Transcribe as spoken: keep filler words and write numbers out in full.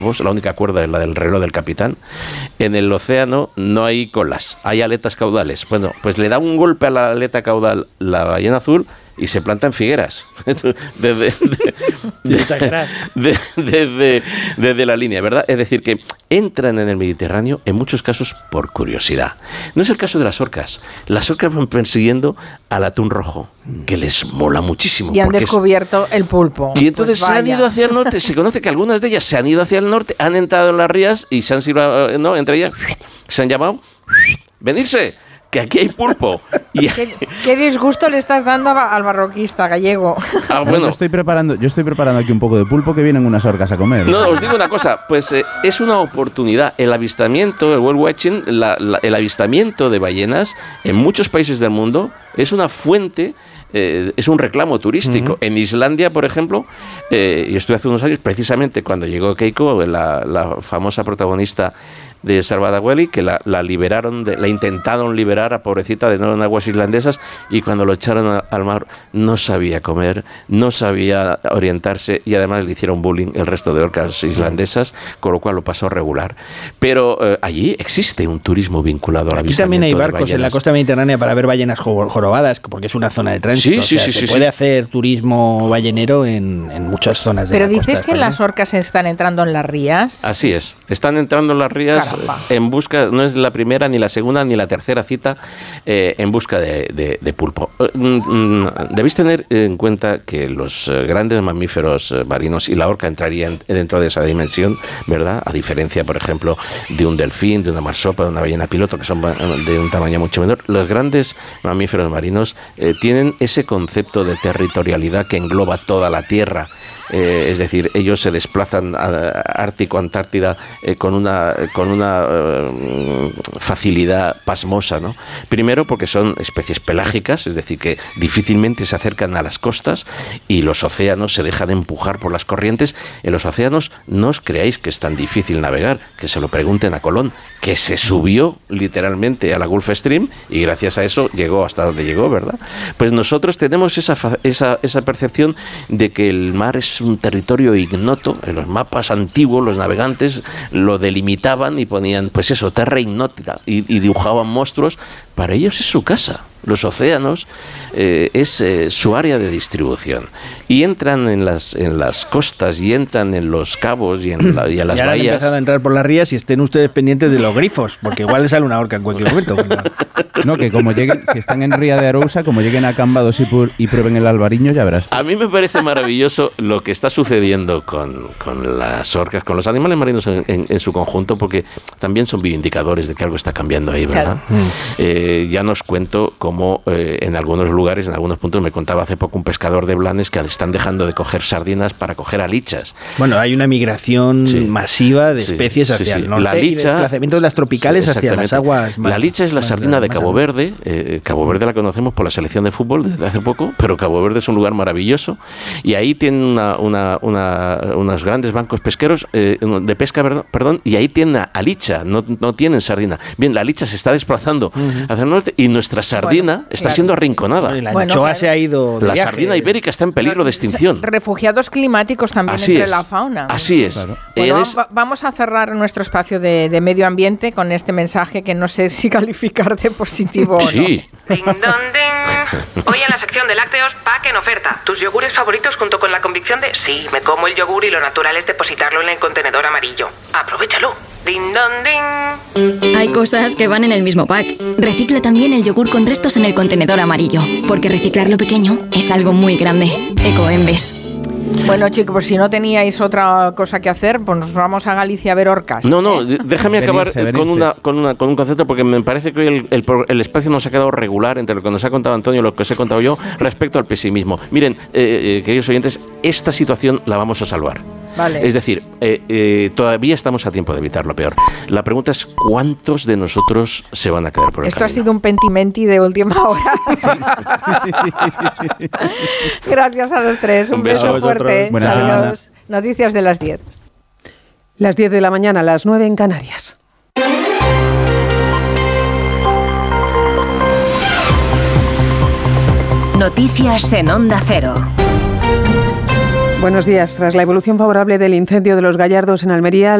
la única cuerda es la del reloj del capitán. En el océano no hay colas, hay aletas caudales. Bueno, pues le da un golpe a la aleta caudal la ballena azul y se planta en Figueras desde, desde, desde, desde la línea, ¿verdad? Es decir, que entran en el Mediterráneo en muchos casos por curiosidad. No es el caso de las orcas. Las orcas van persiguiendo al atún rojo, que les mola muchísimo. Y han descubierto es... el pulpo. Y entonces pues se han ido hacia el norte. Se conoce que algunas de ellas se han ido hacia el norte, han entrado en las rías y se han sido, no, entre ellas se han llamado venirse, que aquí hay pulpo. Y... ¿Qué, qué disgusto le estás dando al barroquista gallego. Ah, bueno. Yo estoy preparando, yo estoy preparando aquí un poco de pulpo que vienen unas orcas a comer. No, os digo una cosa, pues eh, es una oportunidad. El avistamiento, el whale watching, la, la, el avistamiento de ballenas en muchos países del mundo es una fuente, eh, es un reclamo turístico. Uh-huh. En Islandia, por ejemplo, eh, y estuve hace unos años, precisamente cuando llegó Keiko, la, la famosa protagonista de Salvador Dali, que la, la liberaron, de, la intentaron liberar a pobrecita de nuevo en aguas islandesas, y cuando lo echaron a, al mar no sabía comer, no sabía orientarse, y además le hicieron bullying el resto de orcas islandesas, con lo cual lo pasó regular. Pero eh, allí existe un turismo vinculado a la avistamiento. Aquí también hay barcos en la costa mediterránea para ver ballenas jorobadas, porque es una zona de tránsito. Sí, sí, o sea, sí, se sí, puede sí. hacer turismo ballenero en, en muchas zonas de Pero la costa. dices que las orcas están entrando en las rías. Así es, están entrando en las rías. Caramba. En busca, no es la primera, ni la segunda, ni la tercera cita eh, en busca de, de, de pulpo. Debéis tener en cuenta que los grandes mamíferos marinos, y la orca entraría en, dentro de esa dimensión, ¿verdad? A diferencia, por ejemplo, de un delfín, de una marsopa, de una ballena piloto, que son de un tamaño mucho menor. Los grandes mamíferos marinos eh, tienen ese concepto de territorialidad que engloba toda la Tierra. Eh, es decir, ellos se desplazan a Ártico, Antártida eh, con una con una eh, facilidad pasmosa, ¿no? Primero porque son especies pelágicas, es decir, que difícilmente se acercan a las costas, y los océanos se dejan empujar por las corrientes. En los océanos no os creáis que es tan difícil navegar, que se lo pregunten a Colón, que se subió literalmente a la Gulf Stream y gracias a eso llegó hasta donde llegó, ¿verdad? Pues nosotros tenemos esa, esa, esa percepción de que el mar es un territorio ignoto. En los mapas antiguos los navegantes lo delimitaban y ponían, pues eso, terra ignota, y, y dibujaban monstruos. Para ellos es su casa. Los océanos eh, es eh, su área de distribución, y entran en las en las costas, y entran en los cabos y en, la, y en las y ahora bahías. Han empezado a entrar por las rías, y estén ustedes pendientes de los grifos, porque igual les sale una orca en cualquier momento. No, que como lleguen, si están en Ría de Arousa, como lleguen a Cambados y, pur, y prueben el albariño, ya verás tú. A mí me parece maravilloso lo que está sucediendo con, con las orcas, con los animales marinos en, en, en su conjunto, porque también son bioindicadores de que algo está cambiando ahí, ¿verdad? Claro. Eh, ya nos cuento como eh, en algunos lugares, en algunos puntos, me contaba hace poco un pescador de Blanes que están dejando de coger sardinas para coger alichas. Bueno, hay una migración sí. masiva de sí, especies hacia sí, sí. el norte, la licha, y el desplazamiento de las tropicales sí, hacia las aguas más. La licha es la sardina de Cabo Verde. Eh, Cabo Verde la conocemos por la selección de fútbol desde hace poco, pero Cabo Verde es un lugar maravilloso, y ahí tienen una, una, una, unos grandes bancos pesqueros eh, de pesca, perdón, perdón, y ahí tienen alicha, no, no tienen sardina. Bien, la alicha se está desplazando uh-huh. hacia el norte, y nuestra sardina bueno, está claro. siendo arrinconada. Bueno, la bueno, anchoa claro. se ha ido de La viaje. sardina ibérica está en peligro de extinción. Refugiados climáticos también Así entre es. la fauna. Así es. Claro. Bueno, es... va- vamos a cerrar nuestro espacio de, de medio ambiente con este mensaje que no sé si calificar de positivo o no. Sí. Ding dong ding. Hoy en la sección de lácteos, pack en oferta. Tus yogures favoritos junto con la convicción de sí, me como el yogur, y lo natural es depositarlo en el contenedor amarillo. Aprovéchalo. Ding dong ding. Hay cosas que van en el mismo pack. Recicla también el yogur con restos en el contenedor amarillo, porque reciclar lo pequeño es algo muy grande. Ecoembes. Bueno, chicos, pues si no teníais otra cosa que hacer, pues nos vamos a Galicia a ver orcas. No, no, déjame acabar Venirse, con, venirse. una, con, una, con un concepto, porque me parece que hoy el, el, el espacio nos ha quedado regular entre lo que nos ha contado Antonio y lo que os he contado yo respecto al pesimismo. Miren, eh, eh, queridos oyentes, esta situación la vamos a salvar. Vale. Es decir, eh, eh, todavía estamos a tiempo de evitar lo peor. La pregunta es ¿cuántos de nosotros se van a quedar por el Esto ha camino? sido un pentimenti de última hora. Gracias a los tres. Un, Un beso, beso. fuerte. Buena Adiós. semana. Noticias de las diez. Las diez de la mañana, las nueve en Canarias. Noticias en Onda Cero. Buenos días. Tras la evolución favorable del incendio de los Gallardos en Almería,